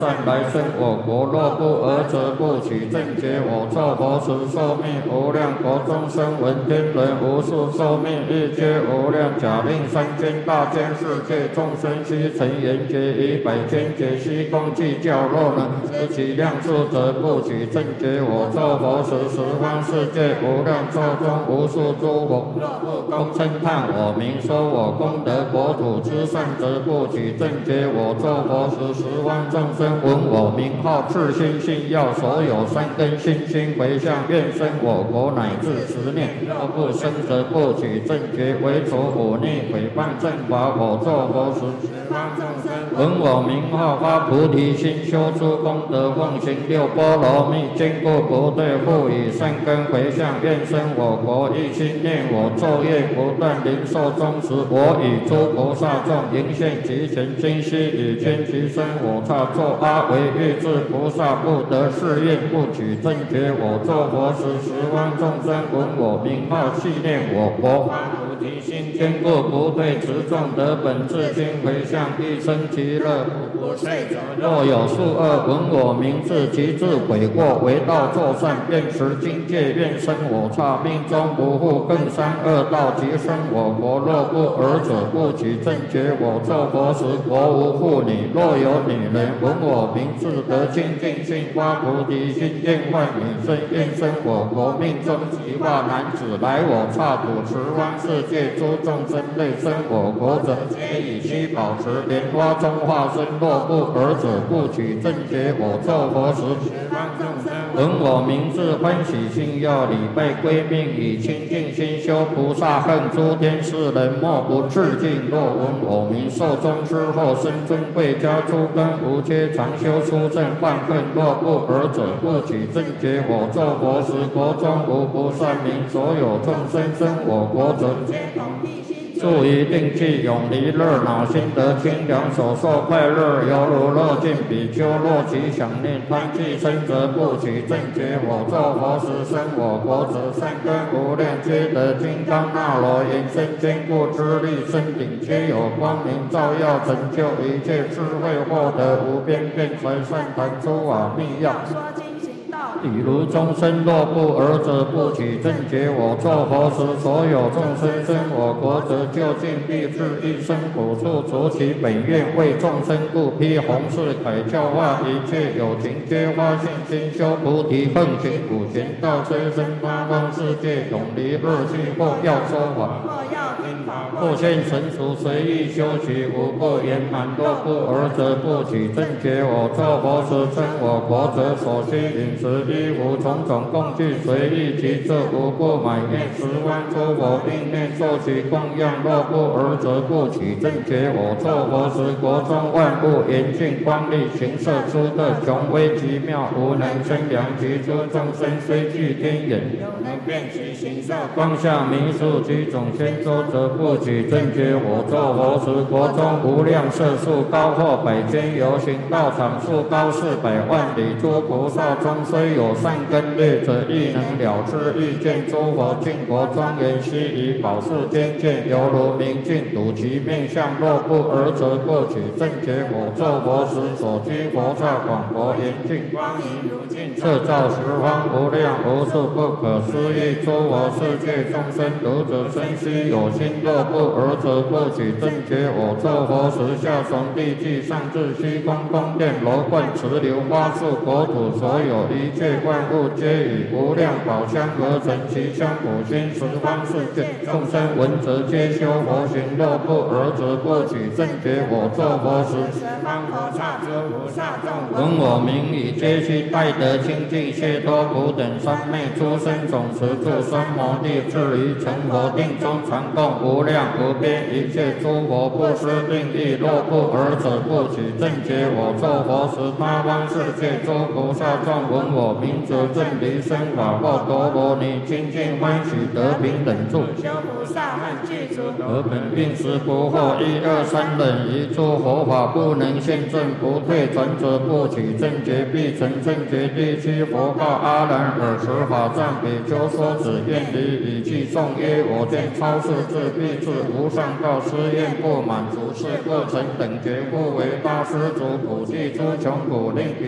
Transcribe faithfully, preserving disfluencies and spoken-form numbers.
善来生我国，若不尔者不取正觉。我作佛时，寿命无量，国中生闻天人无数，寿命亦皆无量。假令三千大千世界众生悉成圆觉，以百千劫悉空计较，若能知其量数者，不取正觉。我作佛时，十方世界无量寿中无数诸佛，若不恭称叹我名，说我功德国土之善者，不取正觉。我作佛时，十方众生闻我名号，自心信要，所有善根心心回向，愿生我国乃至十念。若不生者，不取正觉。为除忤逆毁谤正法，我作佛时，十方众生闻我名号，发菩提心，修诸功德，奉行六波罗蜜，坚固不退，复以善根回向，愿生我国。一心念我，昼夜不断，临寿终时，我与诸菩萨众迎现其前，今夕以天其身，我刹作阿惟越致菩萨，不得誓愿，不取正觉。我作佛时，十方众生闻我名号，系念我国，发菩提心，坚固不退，持众得本自心回向，一生其乐，不退者。若有数恶闻我名字，其自悔过，为道作善，愿持境界，愿生我刹，命中不复更三恶道，即生我国。若不尔者，不取正觉。我作佛时，国无妇女，若有女人闻我名字，得清净心，发菩提心，愿万女生，愿生我国。命中即化男子，来我刹土，十方世界诸众生类生我国者，皆以须宝池莲花中化身。若不尔者，不取正觉。我作佛时，十方众生闻我名字，欢喜心要，礼拜归命，以清净心修菩萨恨，诸天世人莫不致敬。若闻我名，寿终之后，生尊贵家，诸根无缺，常修出正犯恨。若不尔者，不取正觉。我作佛时，国中无不善民，所有众生生我国者，皆同一心，住于定气，永离热恼，心得清凉，所受快乐，犹如乐尽比丘。若其想念贪气生者，不取正觉。我作佛时，生我国者，善根无量，皆得金刚那罗延伸坚固之力，身顶皆有光明照耀，成就一切智慧，获得无边辩才善谈诸法密要。比如众生若不尔者，不取正觉。我作佛时，所有众生生我国者，究竟必至一生苦处，除其本愿，为众生故，披弘誓铠，教化一切有情，皆发信心，修菩提，奉行普贤道，催生八方世界，永离恶趣。或要说法，或要听法，或现成熟，随意修习，无不圆满。若不尔者，不取正觉。我作佛时，称我国者，所需饮食衣服种种供具，随意其色，无不满愿。十方诸佛并愿受其供养。若不尔者，不取正觉。我作佛时，国中万物严峻光丽，形色出特，雄威极妙，无能称量。其诸众生虽具天眼，有能辨其形色，光下弥数其种千洲者，不取正觉。我作佛时，国中无量色数，高或百千由行道场，数高四百万里。诸菩萨中虽有善根劣者，亦能了知，欲见诸佛净国庄严，悉以宝树天界，犹如明镜，睹其面相。若不尔者，不取正觉。我作佛时，所居佛刹广博严净，光明如镜，摄照十方无量无数不可思议诸佛世界众生。读者生悉有心，若不尔者，不取正觉。我作佛时，下从地际，上至虚空宫殿楼观池流花树国土，所有一切万物，皆以无量宝香而成，其香普熏十方世界众生闻者，皆修佛行。若不尔者，不取正觉。我作佛时，十方佛刹诸菩萨众闻我名，以皆悉拜得清净解脱苦等三昧诸生种持住三摩地，至于成佛定中，常供无量无边一切诸佛，不施定意。若不尔者，不取正觉。我作佛时，八方世界诸菩萨众闻我名者，正离生法，或多罗尼，清净欢喜，得平等住，修菩萨恨具足，得本并时不惑。一二三忍，一诸佛法不能现证，不退转者，不取正觉。必成正觉。第七佛告阿难：尔时法藏比丘说：子愿离以记颂曰：我见超世智欲治无上道，施愿不满足，是过程等觉故为大施主，普济诸穷苦，令彼